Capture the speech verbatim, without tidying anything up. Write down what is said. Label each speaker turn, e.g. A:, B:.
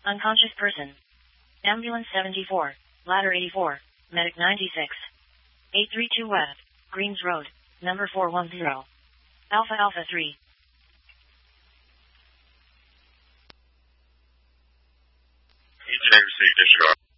A: Unconscious person. Ambulance seventy-four. Ladder eighty-four. Medic ninety-six. eight three two West. Greens Road. Number four one zero. Alpha Alpha three.
B: Engineer received discharge.